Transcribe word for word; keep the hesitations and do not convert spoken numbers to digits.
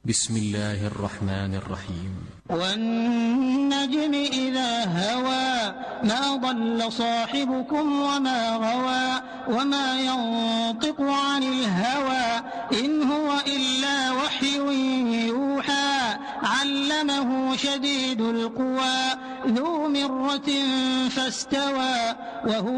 بسم الله الرحمن الرحيم. والنجم إذا هوى ما ضل صاحبكم وما غوى وما ينطق عن الهوى إن هو إلا وحي يوحى علمه شديد القوى ذو مرة فاستوى وهو